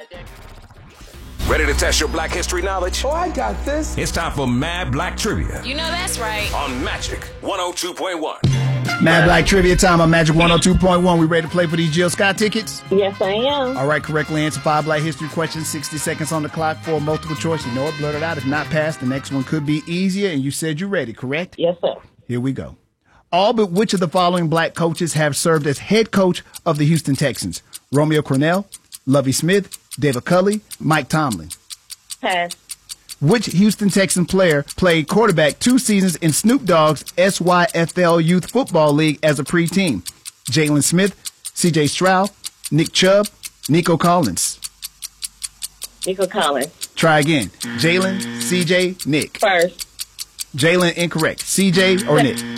Ready to test your Black history knowledge? Oh, I got this. It's time for Mad Black Trivia. You know that's right. On Magic 102.1. Mad Black Trivia time on Magic 102.1. We ready to play for these Jill Scott tickets? Yes, I am. All right, correctly answer 5 Black history questions, 60 seconds on the clock for multiple choice. You know it, blurt it out. If not passed, the next one could be easier, and you said you're ready, correct? Yes, sir. Here we go. All but which of the following black coaches have served as head coach of the Houston Texans? Romeo Crennel, Lovie Smith, David Culley, Mike Tomlin. Pass. Which Houston Texan player played quarterback 2 seasons in Snoop Dogg's SYFL Youth Football League as a pre-team? Jalen Smith, C.J. Stroud, Nick Chubb, Nico Collins. Nico Collins. Try again. Jalen, C.J., Nick. First. Jalen, incorrect. C.J. or Nick?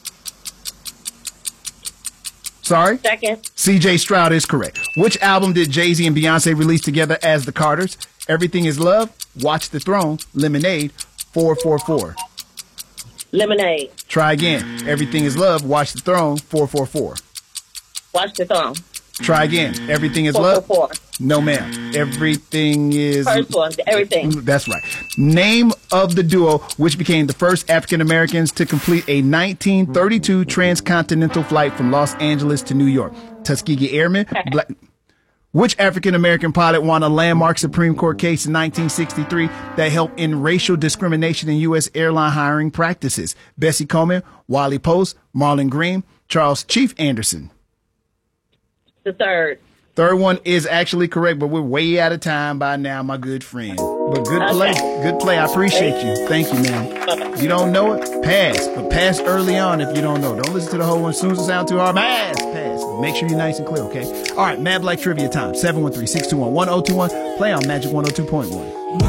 Sorry? Second. C.J. Stroud is correct. Which album did Jay-Z and Beyonce release together as the Carters? Everything is Love, Watch the Throne, Lemonade, 444. Lemonade. Try again. Everything is Love, Watch the Throne, 444. Watch the Throne. Try again. Everything is Love. 444. No, ma'am. Everything is... First one. Everything. That's right. Name of the duo which became the first African Americans to complete a 1932 transcontinental flight from Los Angeles to New York. Tuskegee Airmen. Which African American pilot won a landmark Supreme Court case in 1963 that helped end racial discrimination in U.S. airline hiring practices? Bessie Coleman, Wiley Post, Marlon Green, Charles Chief Anderson. The third. Third one is actually correct, but we're way out of time by now, my good friend. But good play. Good play. I appreciate you. Thank you, ma'am. You don't know it? Pass. But pass early on if you don't know. Don't listen to the whole one. As soon as it sounds too hard, pass. Make sure you're nice and clear, okay? All right, Mad Black Trivia time. 713-621-1021. Play on Magic 102.1.